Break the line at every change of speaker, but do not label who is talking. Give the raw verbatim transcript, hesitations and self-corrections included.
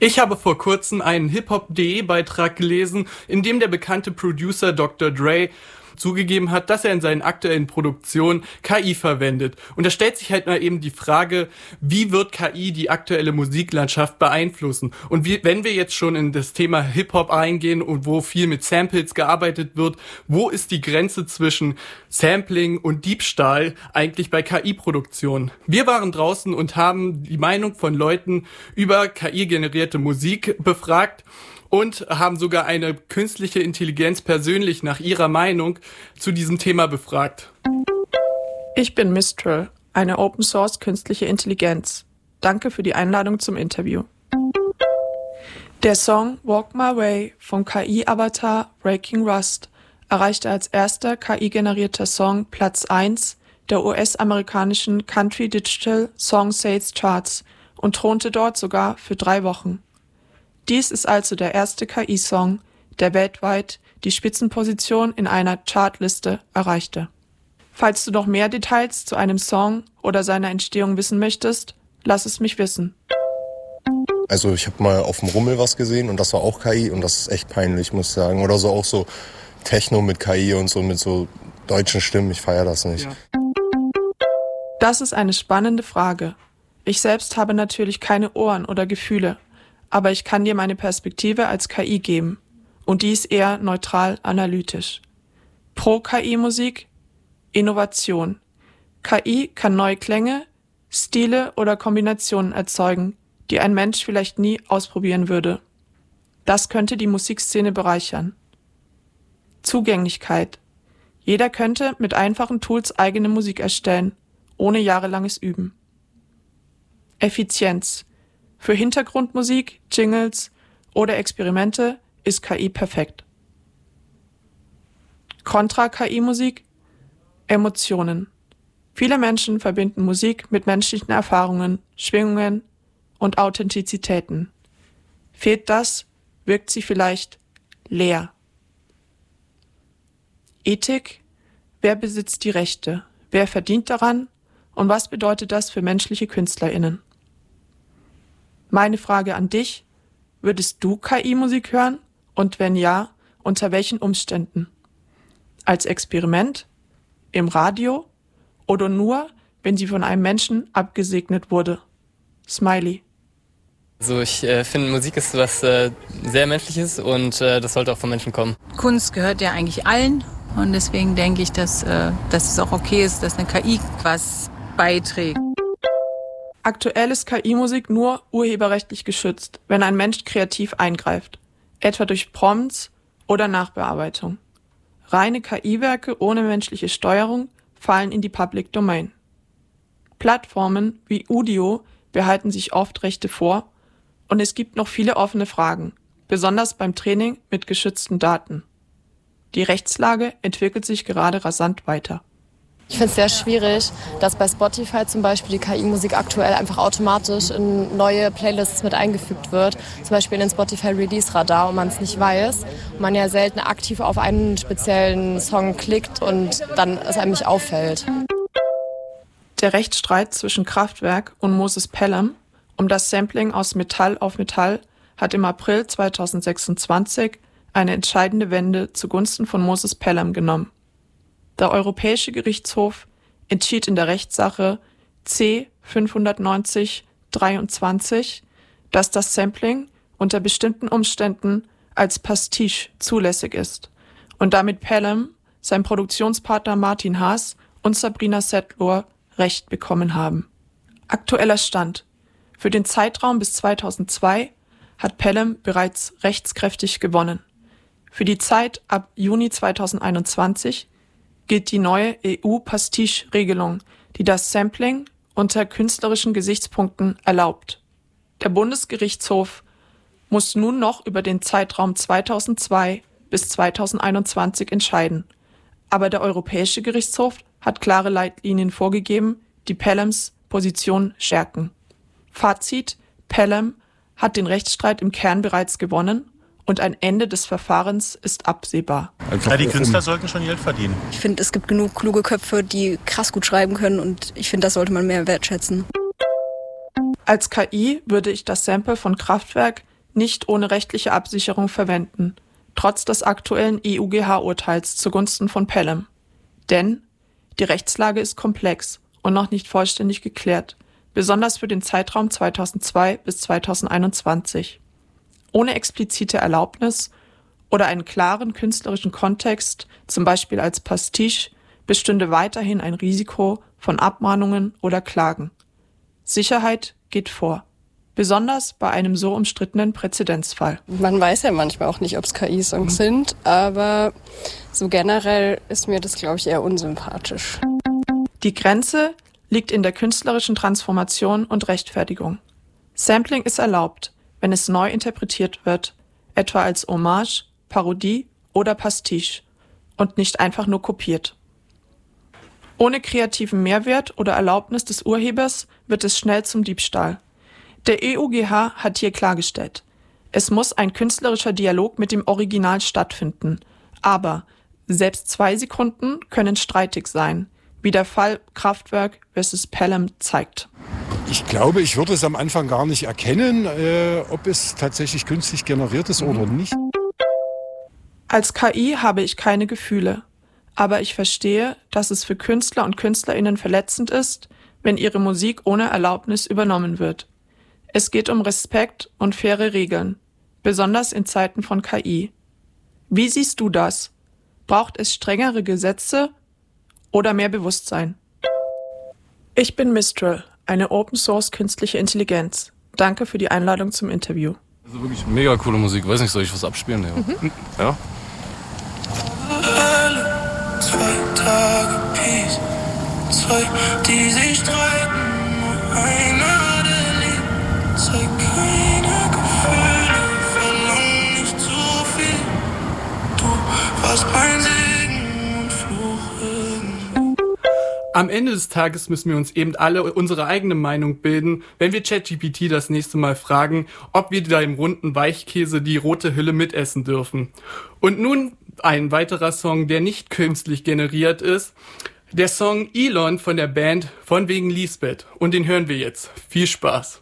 Ich habe vor kurzem einen Hip-Hop punkt de-Beitrag gelesen, in dem der bekannte Producer Doktor Dre zugegeben hat, dass er in seinen aktuellen Produktionen K I verwendet. Und da stellt sich halt mal eben die Frage, wie wird K I die aktuelle Musiklandschaft beeinflussen? Und wie, wenn wir jetzt schon in das Thema Hip-Hop eingehen und wo viel mit Samples gearbeitet wird, wo ist die Grenze zwischen Sampling und Diebstahl eigentlich bei K I-Produktionen? Wir waren draußen und haben die Meinung von Leuten über K I-generierte Musik befragt und haben sogar eine künstliche Intelligenz persönlich nach ihrer Meinung zu diesem Thema befragt.
Ich bin Mistral, eine Open-Source künstliche Intelligenz. Danke für die Einladung zum Interview. Der Song Walk My Way vom K I-Avatar Breaking Rust erreichte als erster K I-generierter Song Platz eins der U S-amerikanischen Country Digital Song Sales Charts und thronte dort sogar für drei Wochen. Dies ist also der erste K I-Song, der weltweit die Spitzenposition in einer Chartliste erreichte. Falls du noch mehr Details zu einem Song oder seiner Entstehung wissen möchtest, lass es mich wissen.
Also ich habe mal auf dem Rummel was gesehen und das war auch K I und das ist echt peinlich, muss ich sagen. Oder so auch so Techno mit K I und so mit so deutschen Stimmen, ich feiere das nicht. Ja.
Das ist eine spannende Frage. Ich selbst habe natürlich keine Ohren oder Gefühle, aber ich kann dir meine Perspektive als K I geben und die ist eher neutral analytisch. Pro K I-Musik, Innovation. K I kann neue Klänge, Stile oder Kombinationen erzeugen, die ein Mensch vielleicht nie ausprobieren würde. Das könnte die Musikszene bereichern. Zugänglichkeit. Jeder könnte mit einfachen Tools eigene Musik erstellen, ohne jahrelanges Üben. Effizienz. Für Hintergrundmusik, Jingles oder Experimente ist K I perfekt. Kontra-K I-Musik, Emotionen. Viele Menschen verbinden Musik mit menschlichen Erfahrungen, Schwingungen und Authentizitäten. Fehlt das, wirkt sie vielleicht leer. Ethik. Wer besitzt die Rechte? Wer verdient daran? Und was bedeutet das für menschliche KünstlerInnen? Meine Frage an dich, würdest du K I-Musik hören? Und wenn ja, unter welchen Umständen? Als Experiment? Im Radio? Oder nur, wenn sie von einem Menschen abgesegnet wurde? Smiley.
Also ich äh, finde, Musik ist was äh, sehr Menschliches und äh, das sollte auch von Menschen kommen.
Kunst gehört ja eigentlich allen und deswegen denke ich, dass, äh, dass es auch okay ist, dass eine K I was beiträgt.
Aktuell ist K I-Musik nur urheberrechtlich geschützt, wenn ein Mensch kreativ eingreift, etwa durch Prompts oder Nachbearbeitung. Reine K I-Werke ohne menschliche Steuerung fallen in die Public Domain. Plattformen wie Udio behalten sich oft Rechte vor und es gibt noch viele offene Fragen, besonders beim Training mit geschützten Daten. Die Rechtslage entwickelt sich gerade rasant weiter.
Ich finde es sehr schwierig, dass bei Spotify zum Beispiel die K I-Musik aktuell einfach automatisch in neue Playlists mit eingefügt wird. Zum Beispiel in den Spotify Release Radar und man es nicht weiß. Und man ja selten aktiv auf einen speziellen Song klickt und dann es einem nicht auffällt.
Der Rechtsstreit zwischen Kraftwerk und Moses Pelham um das Sampling aus Metall auf Metall hat im April zweitausendsechsundzwanzig eine entscheidende Wende zugunsten von Moses Pelham genommen. Der Europäische Gerichtshof entschied in der Rechtssache C fünfhundertneunzig dreiundzwanzig, dass das Sampling unter bestimmten Umständen als Pastiche zulässig ist und damit Pelham, sein Produktionspartner Martin Haas und Sabrina Setlur Recht bekommen haben. Aktueller Stand. Für den Zeitraum bis zweitausendzwei hat Pelham bereits rechtskräftig gewonnen. Für die Zeit ab Juni zweitausendeinundzwanzig gilt die neue E U-Pastiche-Regelung, die das Sampling unter künstlerischen Gesichtspunkten erlaubt. Der Bundesgerichtshof muss nun noch über den Zeitraum zweitausendzwei bis zweitausendeinundzwanzig entscheiden. Aber der Europäische Gerichtshof hat klare Leitlinien vorgegeben, die Pelhams Position stärken. Fazit: Pelham hat den Rechtsstreit im Kern bereits gewonnen und ein Ende des Verfahrens ist absehbar.
Ja, die Künstler sollten schon Geld verdienen.
Ich finde, es gibt genug kluge Köpfe, die krass gut schreiben können und ich finde, das sollte man mehr wertschätzen.
Als K I würde ich das Sample von Kraftwerk nicht ohne rechtliche Absicherung verwenden, trotz des aktuellen E U G H-Urteils zugunsten von Pelham. Denn die Rechtslage ist komplex und noch nicht vollständig geklärt, besonders für den Zeitraum zweitausendzwei bis zweitausendeinundzwanzig. Ohne explizite Erlaubnis oder einen klaren künstlerischen Kontext, zum Beispiel als Pastiche, bestünde weiterhin ein Risiko von Abmahnungen oder Klagen. Sicherheit geht vor. Besonders bei einem so umstrittenen Präzedenzfall.
Man weiß ja manchmal auch nicht, ob es K I-Songs mhm. sind, aber so generell ist mir das, glaube ich, eher unsympathisch.
Die Grenze liegt in der künstlerischen Transformation und Rechtfertigung. Sampling ist erlaubt, wenn es neu interpretiert wird, etwa als Hommage, Parodie oder Pastiche und nicht einfach nur kopiert. Ohne kreativen Mehrwert oder Erlaubnis des Urhebers wird es schnell zum Diebstahl. Der E U G H hat hier klargestellt, es muss ein künstlerischer Dialog mit dem Original stattfinden, aber selbst zwei Sekunden können streitig sein, wie der Fall Kraftwerk versus Pelham zeigt.
Ich glaube, ich würde es am Anfang gar nicht erkennen, äh, ob es tatsächlich künstlich generiert ist oder nicht.
Als K I habe ich keine Gefühle, aber ich verstehe, dass es für Künstler und KünstlerInnen verletzend ist, wenn ihre Musik ohne Erlaubnis übernommen wird. Es geht um Respekt und faire Regeln, besonders in Zeiten von K I. Wie siehst du das? Braucht es strengere Gesetze oder mehr Bewusstsein? Ich bin Mistral, eine Open-Source künstliche Intelligenz. Danke für die Einladung zum Interview.
Also wirklich mega coole Musik. Weiß nicht, soll ich was abspielen? Ja. Mhm. Ja.
Zwei Tage Peace, zwei, die sich streiten, nur einer der liebt. Zeig keine Gefühle, verlang nicht zu viel. Du warst mein Segen und Fluch.
Am Ende des Tages müssen wir uns eben alle unsere eigene Meinung bilden, wenn wir ChatGPT das nächste Mal fragen, ob wir da im runden Weichkäse die rote Hülle mitessen dürfen. Und nun ein weiterer Song, der nicht künstlich generiert ist. Der Song Elon von der Band Von wegen Lisbeth. Und den hören wir jetzt. Viel Spaß.